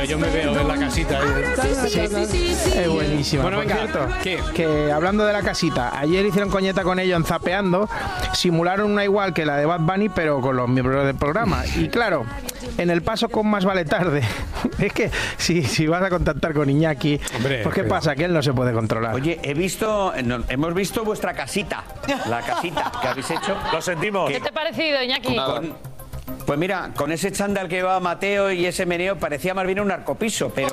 yo me veo en la casita. Es buenísima. Bueno, venga, ¿qué? Que hablando de la casita, ayer hicieron coñeta con ello en Zapeando, simularon una igual que la de Bad Bunny, pero con los miembros del programa. Y claro, en el paso con Más vale tarde, es que si vas a contactar con Iñaki, hombre, pues ¿qué pasa? Que él no se puede controlar. Oye, hemos visto vuestra casita, la casita que habéis hecho. Lo sentimos. ¿Qué te ha parecido, Iñaki? Pues mira, con ese chándal que llevaba Mateo y ese meneo parecía más bien un narcopiso, pero...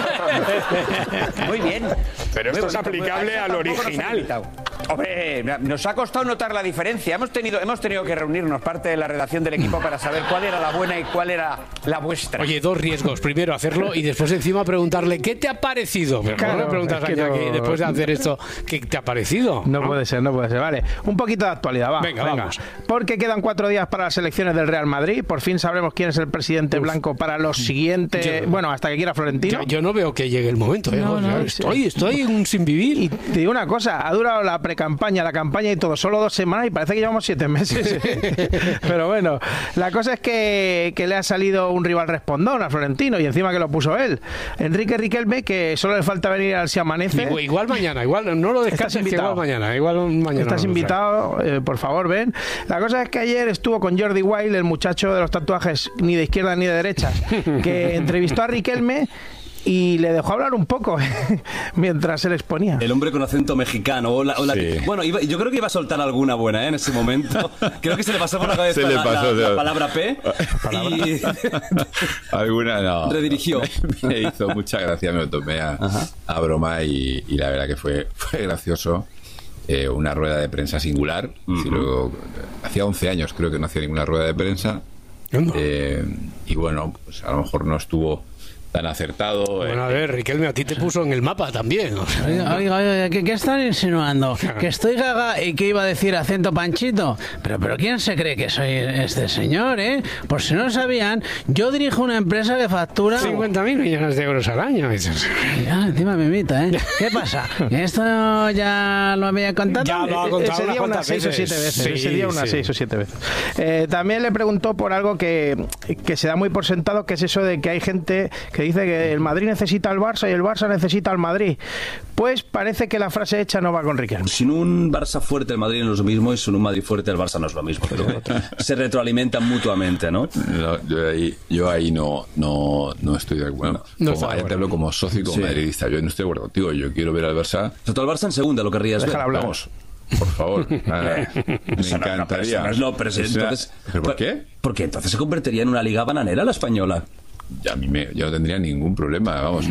Muy bien. Pero esto es aplicable al original. Hombre, nos ha costado notar la diferencia. Hemos tenido que reunirnos, parte de la redacción del equipo, para saber cuál era la buena y cuál era la vuestra. Oye, dos riesgos. Primero hacerlo y después encima preguntarle ¿qué te ha parecido? Pero claro, no le preguntas a Iñaki después de hacer esto ¿qué te ha parecido? No puede ser. Vale, un poquito de actualidad, va. Venga, vamos. Porque quedan 4 días para las elecciones del Real Madrid. Por fin sabremos quién es el presidente blanco para los siguientes... Bueno, hasta que quiera Florentino. Yo no veo que llegue el momento. Estoy en un sin vivir. Y te digo una cosa, ha durado la precampaña, la campaña y todo, solo 2 semanas y parece que llevamos 7 meses. Pero bueno, la cosa es que le ha salido un rival respondón a Florentino y encima que lo puso él. Enrique Riquelme, que solo le falta venir al Si Amanece. Igual mañana, no lo descanses, que igual mañana. Estás invitado, por favor, ven. La cosa es que ayer estuvo con Jordi Wild, el muchacho de los tatuajes ni de izquierda ni de derecha, que entrevistó a Riquelme y le dejó hablar un poco mientras él exponía. El hombre con acento mexicano. Sí. Bueno, yo creo que iba a soltar alguna buena en ese momento. Creo que se le pasó por la cabeza la palabra P. Y... alguna no. Redirigió. Me hizo mucha gracia, me lo tomé a broma y la verdad que fue gracioso. Una rueda de prensa singular. Luego, hacía 11 años creo que no hacía ninguna rueda de prensa. Y bueno, pues a lo mejor no estuvo tan acertado. Bueno, a ver, Riquelme, a ti te puso en el mapa también. O sea, oiga, ¿qué están insinuando? ¿Que estoy gaga y que iba a decir acento panchito? Pero ¿quién se cree que soy este señor, eh? Por si no sabían, yo dirijo una empresa que factura... 50.000 millones de euros al año. Ya, encima me invita, ¿eh? ¿Qué pasa? ¿Esto ya lo había contado? Ya lo ha contado ese día unas 6 o 7 veces. Sí, ese día unas 6 o 7 veces. También le preguntó por algo que se da muy por sentado, que es eso de que hay gente que dice que el Madrid necesita al Barça y el Barça necesita al Madrid. Pues parece que la frase hecha no va con Riquelme. Sin un Barça fuerte el Madrid no es lo mismo y sin un Madrid fuerte el Barça no es lo mismo, pero se retroalimentan mutuamente, ¿no? Yo ahí no estoy de acuerdo. Te hablo como socio y como madridista. Yo no estoy de acuerdo contigo. Yo quiero ver al Barça. Todo el Barça en segunda lo querrías ver. Déjala hablar. Vamos. Por favor, me encantaría. ¿Pero por qué? Porque entonces se convertiría en una liga bananera la española. Yo no tendría ningún problema, vamos,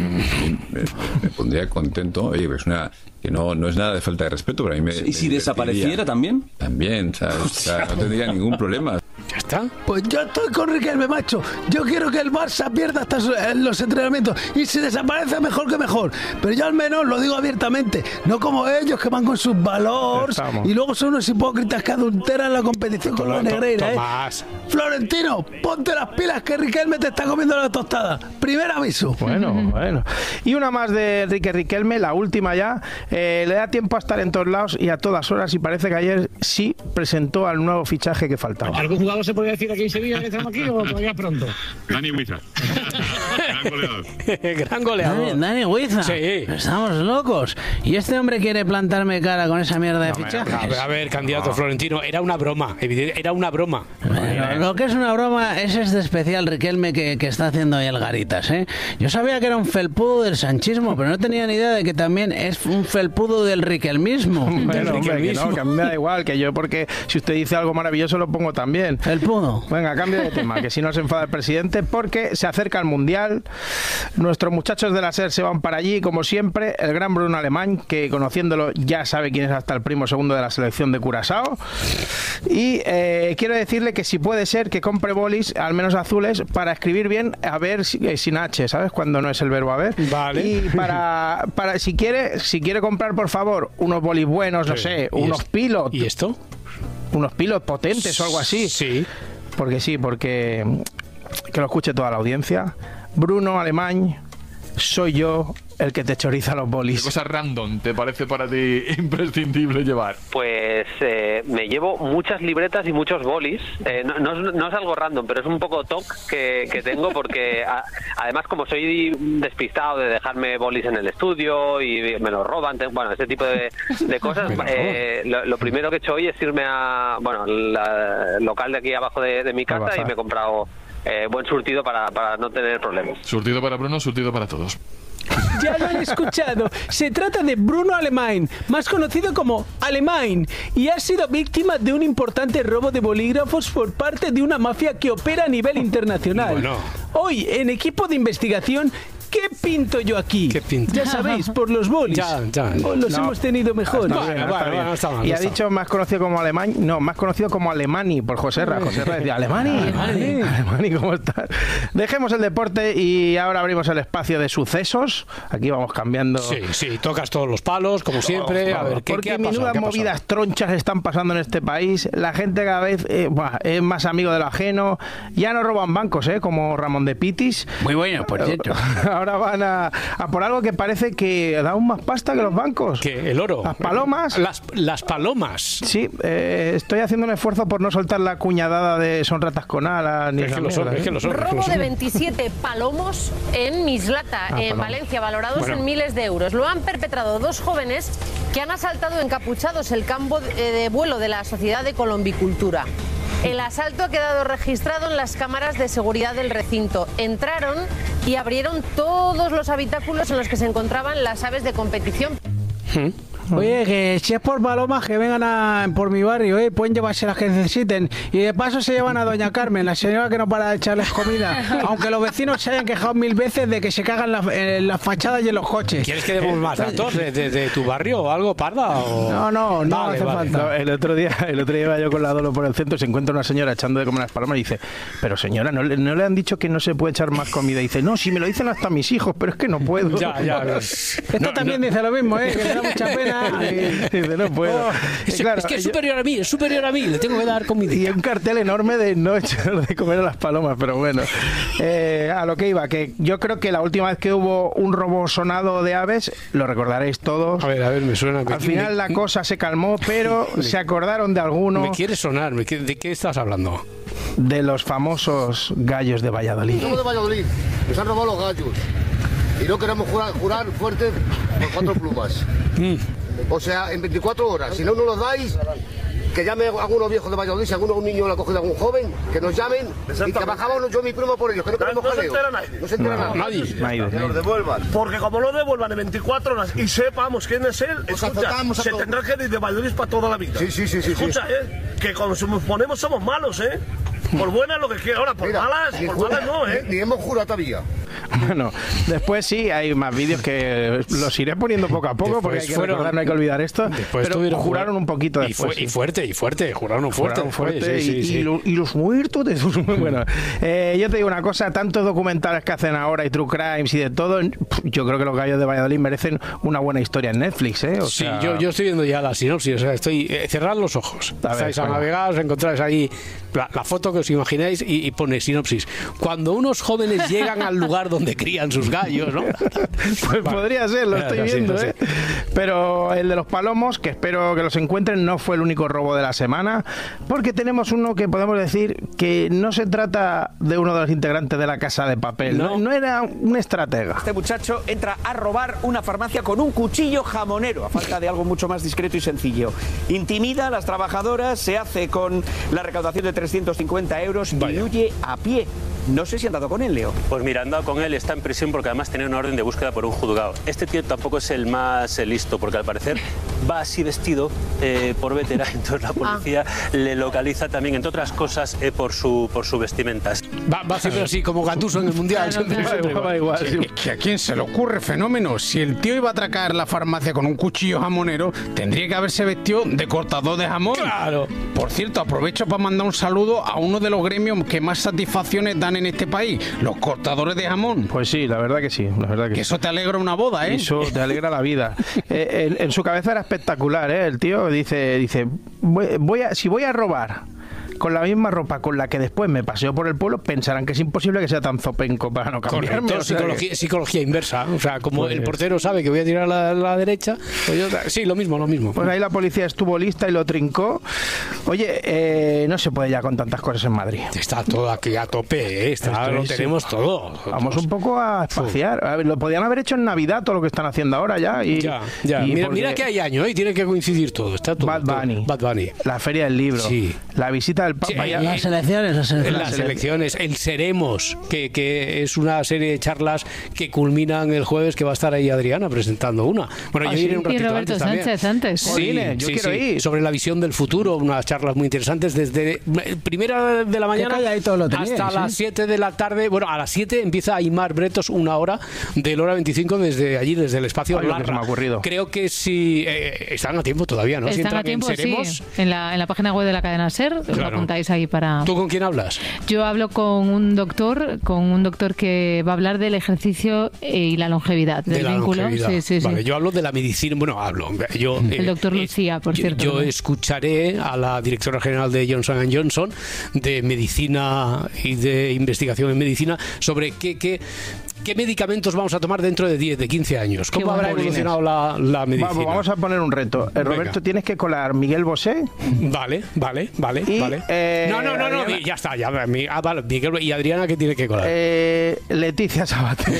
me pondría contento. Oye, pues que no es nada de falta de respeto, pero a mí ¿Y si desapareciera también? También, ¿sabes? O sea, no tendría ningún problema. ¿Ya está? Pues yo estoy con Riquelme, macho. Yo quiero que el Barça pierda hasta los entrenamientos y si desaparece mejor que mejor. Pero yo al menos lo digo abiertamente, no como ellos que van con sus valores y luego son unos hipócritas que adulteran la competición con la Negreira, Tomás. Florentino, ponte las pilas que Riquelme te está comiendo la tostada. Primer aviso. Bueno. Y una más de Enrique Riquelme, la última ya. Le da tiempo a estar en todos lados y a todas horas y parece que ayer sí presentó al nuevo fichaje que faltaba. ¿Algún jugador se podría decir aquí en Sevilla que estamos aquí o todavía pronto? Dani Huizar. Gran goleador. Gran goleador. Dani Huizar. Sí. Estamos locos. ¿Y este hombre quiere plantarme cara con esa mierda de fichajes? A ver, candidato Florentino, era una broma. Era una broma. Bueno, lo que es una broma es este especial Riquelme que está haciendo ahí el Garitas, ¿eh? Yo sabía que era un felpudo del sanchismo, pero no tenía ni idea de que también es un felpudo del riquelmismo. Bueno, hombre, que no, que a mí me da igual, que yo porque si usted dice algo maravilloso lo pongo también. Felpudo. Venga, cambio de tema, que si no se enfada el presidente, porque se acerca el Mundial. Nuestros muchachos de la SER se van para allí, como siempre, el gran Bruno Alemán, que conociéndolo ya sabe quién es hasta el primo segundo de la selección de Curazao. Y quiero decirle que si puede ser que compre bolis, al menos azules, para escribir bien, a ver sin H, ¿sabes? Cuando no es el verbo haber. Vale. Y para si quiere comprar, por favor, unos bolis buenos, no sé, unos pilot. ¿Y esto? Unos pilot potentes o algo así. Sí. Porque que lo escuche toda la audiencia. Bruno Alemán, soy yo el que te choriza los bolis. ¿Qué cosa random te parece para ti imprescindible llevar? Pues me llevo muchas libretas y muchos bolis. No es algo random, pero es un poco toc que tengo porque además como soy despistado de dejarme bolis en el estudio y me los roban, bueno, ese tipo de cosas, lo primero que he hecho hoy es irme a el local de aquí abajo de mi casa y me he comprado buen surtido para no tener problemas. Surtido para Bruno, surtido para todos. Ya lo han escuchado. Se trata de Bruno Alemany, más conocido como Alemany, y ha sido víctima de un importante robo de bolígrafos por parte de una mafia que opera a nivel internacional. Bueno. Hoy, en equipo de investigación, ¿qué pinto yo aquí? ¿Qué pinto? Ya sabéis, por los bolis. Ya. O los hemos tenido mejor. Y ha dicho más conocido como Alemany, más conocido como Alemany por Joserra. Joserra decía, Alemany, ¿cómo estás? Dejemos el deporte y ahora abrimos el espacio de sucesos. Aquí vamos cambiando. Sí, tocas todos los palos, como siempre. A ver, porque menudas movidas tronchas están pasando en este país. La gente cada vez es más amigo de lo ajeno. Ya no roban bancos, como Ramón de Pitis. Muy bueno, por cierto. Ahora van a por algo que parece que da aún más pasta que los bancos. ¿Qué? ¿El oro? Las palomas. Las palomas. Sí, estoy haciendo un esfuerzo por no soltar la cuñadada de son ratas con alas. Es que lo son. Robo de 27 palomos en Mislata, en Valencia, valorados en miles de euros. Lo han perpetrado dos jóvenes que han asaltado encapuchados el campo de vuelo de la Sociedad de Colombicultura. El asalto ha quedado registrado en las cámaras de seguridad del recinto. Entraron y abrieron todos los habitáculos en los que se encontraban las aves de competición. Oye, que si es por palomas, que vengan por mi barrio, pueden llevarse las que necesiten. Y de paso se llevan a doña Carmen, la señora que no para de echarles comida. Aunque los vecinos se hayan quejado 1000 veces de que se cagan en las fachadas y en los coches. ¿Quieres que demos más datos de tu barrio o algo, Parda? O... No hace falta. No, el otro día iba yo con la Dolo por el centro y se encuentra una señora echando de comer las palomas y dice, pero señora, ¿no le han dicho que no se puede echar más comida? Y dice, no, si me lo dicen hasta mis hijos, pero es que no puedo. Esto también dice lo mismo, que me da mucha pena. No puedo. Es que es superior a mí, le tengo que dar comida. Y un cartel enorme de no echar de comer a las palomas, pero bueno. A lo que iba, que yo creo que la última vez que hubo un robo sonado de aves, lo recordaréis todos. A ver, me suena. Al final la cosa se calmó, pero se acordaron de alguno. Me quiere sonar, ¿de qué estás hablando? De los famosos gallos de Valladolid. Somos de Valladolid, nos han robado los gallos. Y no queremos jurar fuerte por 4 plumas. O sea, en 24 horas. Si no nos los dais, que llame a algunos viejos de Valladolid, si alguno un niño la coge de algún joven, que nos llamen y que bajamos yo y mi primo por ellos, que no queremos jaleo. No se entera nadie. Que nos devuelvan. Porque como lo devuelvan en 24 horas y sepamos quién es él, escucha, se tendrá que ir de Valladolid para toda la vida. Sí. Escucha, que cuando nos ponemos somos malos, Por buenas lo que quiera, ahora por malas no, Ni hemos jurado todavía. Bueno, después sí, hay más vídeos que los iré poniendo poco a poco porque hay que recordar, no hay que olvidar esto. Pero juraron un poquito después. Y fuerte, juraron fuerte. Y los muertos de sus... Bueno, yo te digo una cosa, tantos documentales que hacen ahora y True Crimes y de todo, yo creo que los gallos de Valladolid merecen una buena historia en Netflix, O sea... yo estoy viendo ya la sinopsis, o sea, cerrad los ojos. Estáis a navegar, os encontráis ahí la foto que os imagináis y pone sinopsis. Cuando unos jóvenes llegan al lugar donde crían sus gallos, ¿no? Pues podría ser, lo estoy viendo, Pero el de los palomos, que espero que los encuentren, no fue el único robo de la semana, porque tenemos uno que podemos decir que no se trata de uno de los integrantes de la Casa de Papel, no era un estratega. Este muchacho entra a robar una farmacia con un cuchillo jamonero, a falta de algo mucho más discreto y sencillo. Intimida a las trabajadoras, se hace con la recaudación de 350 euros y huye a pie. No sé si han dado con él, Leo. Pues mira, han dado con él, está en prisión porque además tenía una orden de búsqueda por un juzgado. Este tío tampoco es el más listo porque al parecer va así vestido por vetera, entonces la policía le localiza también, entre otras cosas, por su vestimenta. Va siempre así como Gattuso en el Mundial. Va igual. ¿Que a quién se le ocurre, fenómeno? Si el tío iba a atracar la farmacia con un cuchillo jamonero, tendría que haberse vestido de cortador de jamón. Claro. Por cierto, aprovecho para mandar un saludo a uno de los gremios que más satisfacciones dan en este país, los cortadores de jamón. Pues sí, la verdad que sí. Que eso te alegra una boda, Eso te alegra la vida. En su cabeza era espectacular, El tío dice, si voy a robar con la misma ropa con la que después me paseo por el pueblo, pensarán que es imposible que sea tan zopenco para no cambiarme. Correcto, psicología inversa. O sea, como el portero sabe que voy a tirar a la derecha, pues yo, sí, lo mismo. Pues ahí la policía estuvo lista y lo trincó. Oye, no se puede ya con tantas cosas en Madrid. Está todo aquí a tope, lo tenemos todo. Vamos un poco a espaciar. A ver, lo podían haber hecho en Navidad, todo lo que están haciendo ahora ya. Ya. Mira que hay año, y tiene que coincidir todo. Está todo. Bad Bunny. La Feria del Libro. Sí. La visita del Papa. Las elecciones. El Seremos, que es una serie de charlas que culminan el jueves, que va a estar ahí Adriana presentando una. Bueno, yo iré un ratito y Roberto Sánchez antes. Sí, yo quiero ir. Sobre la visión del futuro, unas charlas muy interesantes desde primera de la mañana hasta las 7 de la tarde. Bueno, a las 7 empieza Aimar Bretos, una hora del hora 25 desde allí, desde el espacio Larra. Que se me ha ocurrido. Creo que sí, están a tiempo todavía, ¿no? Están a tiempo, sí. En la página web de la cadena SER, os lo apuntáis ahí para... ¿Tú con quién hablas? Yo hablo con un doctor que va a hablar del ejercicio y la longevidad, del vínculo. Sí. Vale, yo hablo de la medicina, el doctor Lucía, por cierto. Yo escucharé a la directora general de Johnson & Johnson de medicina y de investigación en medicina sobre qué medicamentos vamos a tomar dentro de 10, de 15 años. ¿Cómo habrá evolucionado la medicina? Vamos a poner un reto. Roberto, tienes que colar Miguel Bosé. Vale. No, ya está. Vale, Miguel y Adriana, ¿qué tiene que colar? Leticia Sabater.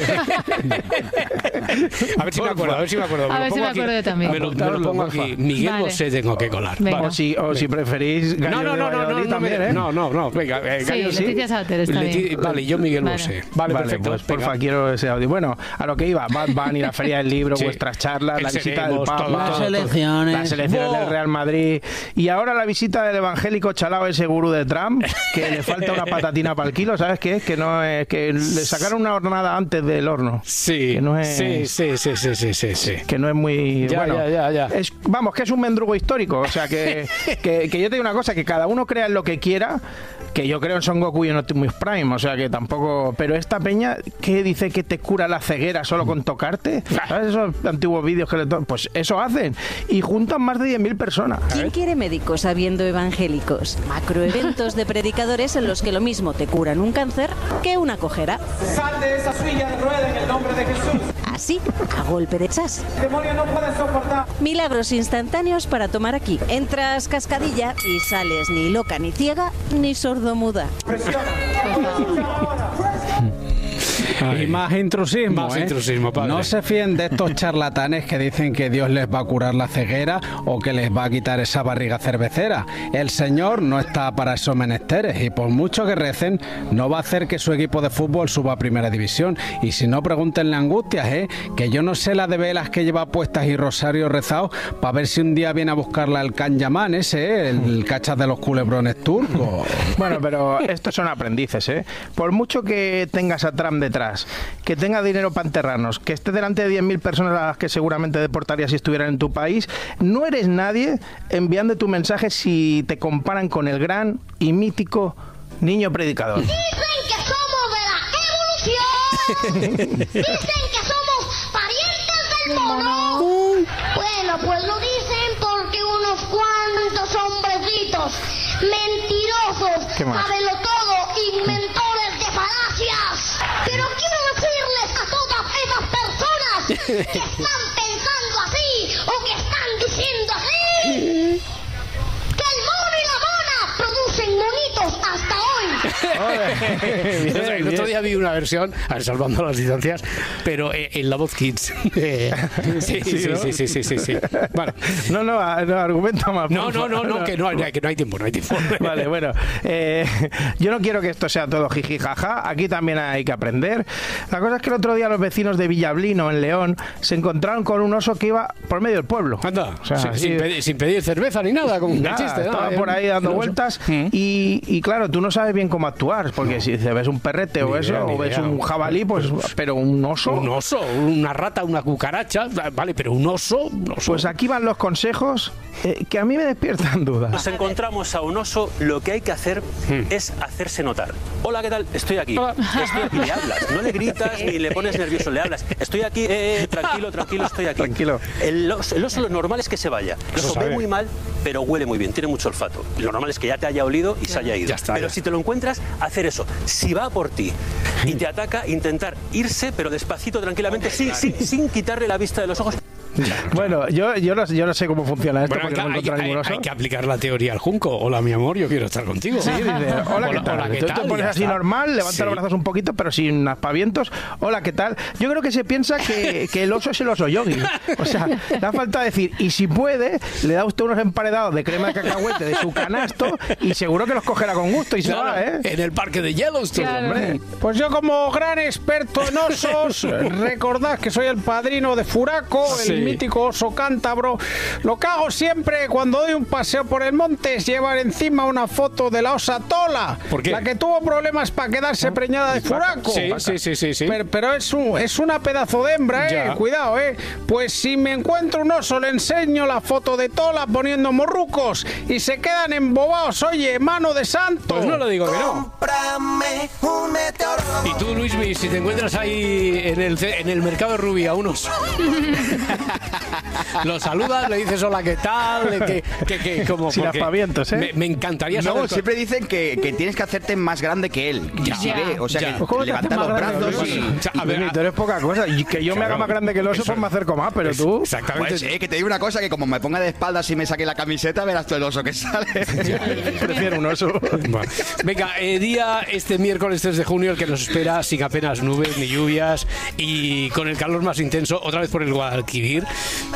A ver si me acuerdo. A ver si me acuerdo yo también. Me lo pongo aquí. Miguel Bosé tengo que colar. O si preferís Gallo de Valladolid también, ¿eh? No. Venga, Gallo sí. Leticia Sabater está bien. Vale, yo Miguel Bosé. Vale, perfecto. Pues porfa, quiero ese audio. Bueno, a lo que iba, Bad Bunny, la Feria del Libro, vuestras charlas, la visita del Papa, las elecciones del Real Madrid y ahora la visita del evangélico chalao, ese gurú de Trump, que le falta una patatina para el kilo, ¿sabes qué es? Que no es, que le sacaron una hornada antes del horno. Sí, que no es, sí. Que no es muy... Ya. Vamos, que es un mendrugo histórico, o sea, que yo te digo una cosa, que cada uno crea en lo que quiera, que yo creo en Son Goku y en Optimus Prime, o sea que tampoco... Pero esta peña, ¿qué dice que te cura la ceguera solo con tocarte? ¿Sabes esos antiguos vídeos que pues eso hacen. Y juntan más de 10.000 personas. ¿Quién quiere médicos habiendo evangélicos? Macroeventos de predicadores en los que lo mismo te curan un cáncer que una cojera. Sal de esa silla de rueda en el nombre de Jesús. Así, a golpe de chas. Demonios no pueden soportar. Milagros instantáneos para tomar aquí. Entras cascadilla y sales ni loca ni ciega ni sordomuda. Y más intrusismo, padre. No se fíen de estos charlatanes que dicen que Dios les va a curar la ceguera o que les va a quitar esa barriga cervecera. El Señor no está para esos menesteres y por mucho que recen, no va a hacer que su equipo de fútbol suba a primera división. Y si no, pregúntenle a Angustias, que yo no sé la de velas que lleva puestas y rosario rezado para ver si un día viene a buscarla el Canyaman ese, el cachas de los culebrones turcos. Bueno, pero estos son aprendices, Por mucho que tengas a Trump detrás, que tenga dinero para enterrarnos, que esté delante de 10.000 personas a las que seguramente deportarías si estuvieran en tu país, no eres nadie enviando tu mensaje si te comparan con el gran y mítico niño predicador. Dicen que somos de la evolución. Dicen que somos parientes del mono. Bueno, pues lo dicen porque unos cuantos hombrecitos mentirosos, todo, inventores de falacias. Pero quiero decirles a todas esas personas que están pensando así o que están diciendo así, que el mono y la mona producen monitos hasta hoy. El otro día vi una versión, salvando las distancias, pero en la voz Kids. Sí. Bueno, no, argumenta más. No, que no hay tiempo. Vale, bueno, yo no quiero que esto sea todo jiji jaja, aquí también hay que aprender. La cosa es que el otro día los vecinos de Villablino, en León, se encontraron con un oso que iba por medio del pueblo. Anda, o sea, sin pedir cerveza ni nada, como un chiste. Estaba por ahí dando vueltas y claro, tú no sabes bien cómo actuar. Mars, porque si te ves un perrete o eso, o ves un jabalí, pues, pero un oso. Un oso, una rata, una cucaracha, vale, pero un oso. Pues aquí van los consejos que a mí me despiertan dudas. Nos encontramos a un oso, lo que hay que hacer es hacerse notar. Hola, ¿qué tal? Estoy aquí. Estoy aquí. Le hablas, no le gritas ni le pones nervioso, le hablas. Estoy aquí, tranquilo, estoy aquí. Tranquilo. El oso lo normal es que se vaya. El oso ve muy mal, pero huele muy bien, tiene mucho olfato. Lo normal es que ya te haya olido y se haya ido. Pero si te lo encuentras, hacer eso. Si va por ti y te ataca, intentar irse, pero despacito, tranquilamente, sin quitarle la vista de los ojos. Bueno, yo no sé cómo funciona esto, porque no he encontrado ningún oso. Hay que aplicar la teoría al junco. Hola, mi amor, yo quiero estar contigo. Sí, dice, hola, ¿qué tal? Tú te pones así normal, levanta los brazos un poquito, pero sin aspavientos. Hola, ¿qué tal? Yo creo que se piensa que el oso es el oso yogi. O sea, da falta decir, y si puede, le da usted unos emparedados de crema de cacahuete de su canasto y seguro que los cogerá con gusto y se va, ¿eh? En el parque de Yellowstone, hombre. Pues yo, como gran experto en osos, recordad que soy el padrino de Furaco, el mítico oso cántabro. Lo que hago siempre cuando doy un paseo por el monte es llevar encima una foto de la osa Tola. ¿Por qué? La que tuvo problemas para quedarse preñada de Furaco. Sí. Pero es una pedazo de hembra, Ya. Cuidado, Pues si me encuentro un oso, le enseño la foto de Tola poniendo morrucos y se quedan embobados. Oye, mano de santo. Pues no lo digo que no. Y tú, Luismi, si te encuentras ahí en el mercado de Rubí a un oso, lo saludas, le dices hola, ¿qué tal? Como sin aspavientos, me encantaría saber. No, siempre dicen que tienes que hacerte más grande que él. O sea, que ¿cómo levanta los brazos y... A ver, tú eres poca cosa. Y que yo me haga más grande que el oso, pues me acerco más, pero tú... Exactamente. Pues, que te digo una cosa, que como me ponga de espaldas y me saque la camiseta, verás tú el oso que sale. Prefiero un oso. Bueno. Venga, día este miércoles 3 de junio, el que nos espera sin apenas nubes ni lluvias y con el calor más intenso, otra vez por el Guadalquivir.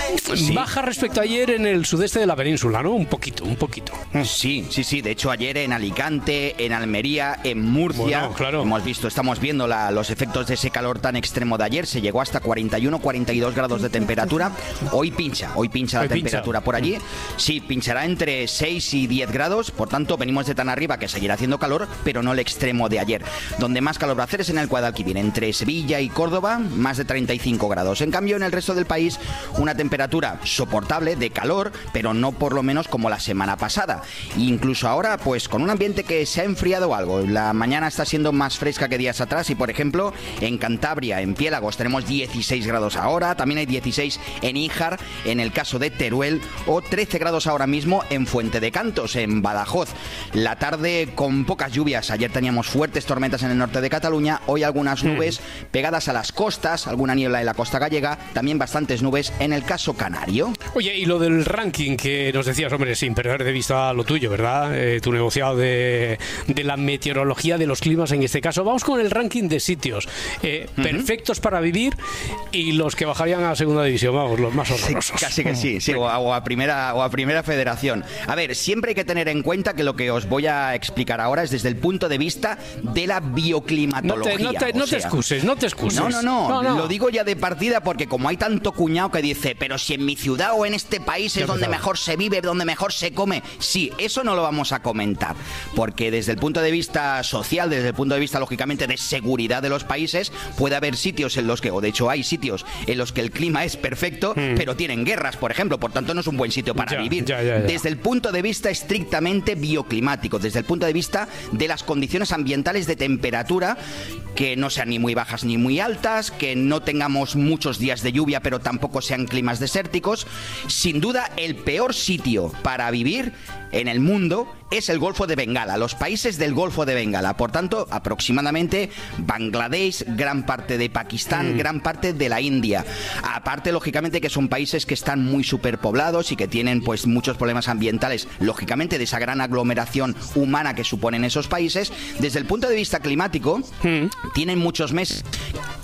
Baja respecto a ayer en el sudeste de la península, ¿no? Un poquito. Sí. De hecho, ayer en Alicante, en Almería, en Murcia, bueno, claro, estamos viendo los efectos de ese calor tan extremo de ayer. Se llegó hasta 41, 42 grados de temperatura. Hoy pincha la temperatura por allí. Sí, pinchará entre 6 y 10 grados. Por tanto, venimos de tan arriba que seguirá haciendo calor, pero no el extremo de ayer. Donde más calor va a hacer es en el Guadalquivir, entre Sevilla y Córdoba, más de 35 grados. En cambio, en el resto del país, una temperatura soportable de calor, pero no por lo menos como la semana pasada. Incluso ahora, pues con un ambiente que se ha enfriado algo. La mañana está siendo más fresca que días atrás y, por ejemplo, en Cantabria, en Piélagos, tenemos 16 grados ahora. También hay 16 en Híjar, en el caso de Teruel, o 13 grados ahora mismo en Fuente de Cantos, en Badajoz. La tarde con pocas lluvias. Ayer teníamos fuertes tormentas en el norte de Cataluña. Hoy algunas nubes pegadas a las costas, alguna niebla en la costa gallega, también bastantes nubes en el caso canario. Oye, y lo del ranking que nos decías, hombre, sin perder de vista lo tuyo, ¿verdad? Tu negociado de la meteorología, de los climas en este caso. Vamos con el ranking de sitios perfectos para vivir y los que bajarían a segunda división, vamos, los más horrorosos. Sí, casi que sí, o a primera federación. A ver, siempre hay que tener en cuenta que lo que os voy a explicar ahora es desde el punto de vista de la bioclimatología. No te excuses. No, lo digo ya de partida porque como hay tanto cuñado que dice, pero si en mi ciudad o en este país es donde mejor se vive, donde mejor se come. Sí, eso no lo vamos a comentar, porque desde el punto de vista social, desde el punto de vista, lógicamente, de seguridad de los países, puede haber sitios en los que, o de hecho hay sitios en los que el clima es perfecto, pero tienen guerras, por ejemplo, por tanto no es un buen sitio para vivir. Desde el punto de vista estrictamente bioclimático, desde el punto de vista de las condiciones ambientales de temperatura, que no sean ni muy bajas ni muy altas, que no tengamos muchos días de lluvia, pero tampoco sean climas desérticos. Sin duda, el peor sitio para vivir en el mundo es el Golfo de Bengala, los países del Golfo de Bengala. Por tanto, aproximadamente Bangladesh, gran parte de Pakistán, gran parte de la India. Aparte, lógicamente, que son países que están muy superpoblados y que tienen pues muchos problemas ambientales, lógicamente, de esa gran aglomeración humana que suponen esos países. Desde el punto de vista climático, tienen muchos meses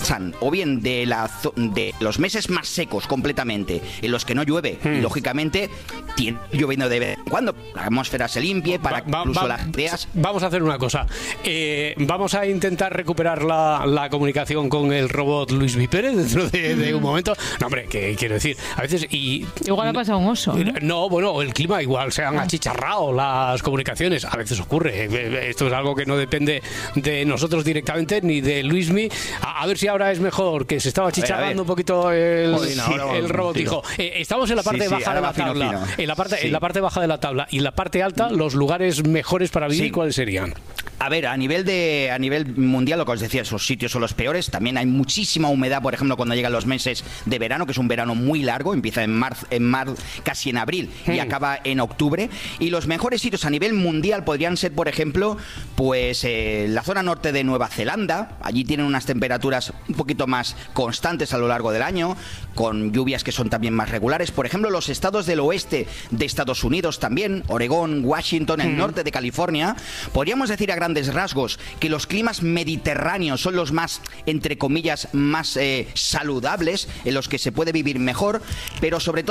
pasan o bien de los meses más secos completamente, en los que no llueve, y lógicamente tiene lloviendo de vez en cuando, la atmósfera se limpie, para incluso las ideas. Vamos a hacer una cosa. Vamos a intentar recuperar la comunicación con el robot Luis V. Pérez dentro de un momento. No, hombre, que quiero decir, a veces... Igual ha pasado un oso, ¿no? No, bueno, el clima igual se han achicharrado las comunicaciones. A veces ocurre. Esto es algo que no depende de nosotros directamente, ni de Luismi. A ver si ahora es mejor, que se estaba achicharrando un poquito el robot. Dijo, estamos en la parte baja de la tabla. En la parte baja de la tabla. Y en la parte alta, los lugares mejores para vivir, ¿cuáles serían? A ver, a nivel mundial, lo que os decía, esos sitios son los peores. También hay muchísima humedad, por ejemplo, cuando llegan los meses de verano, que es un verano muy largo, empieza en marzo, casi en abril y acaba en octubre. Y los mejores sitios a nivel mundial podrían ser, por ejemplo, pues la zona norte de Nueva Zelanda. Allí tienen unas temperaturas un poquito más constantes a lo largo del año, con lluvias que son también más regulares. Por ejemplo, los estados del oeste de Estados Unidos también, Oregón, Washington, el norte de California. Podríamos decir a grandes rasgos que los climas mediterráneos son los más, entre comillas, más saludables, en los que se puede vivir mejor, pero sobre todo